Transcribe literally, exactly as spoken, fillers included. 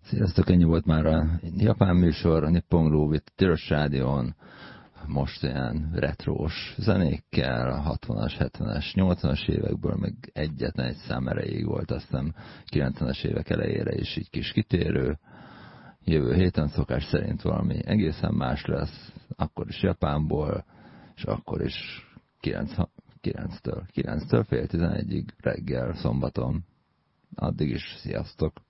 Sziasztok, ennyi volt már a japán műsor, a Nippon Groove itt Tilos Rádión, most ilyen retrós zenékkel, a hatvanas, hetvenes, nyolcvanas évekből, meg egyetlen egy szám erejéig volt, aztán kilencvenes évek elejére is így kis kitérő. Jövő héten szokás szerint valami egészen más lesz, akkor is Japánból, és akkor is kilenctől fél tizenegyig reggel, szombaton. Addig is sziasztok!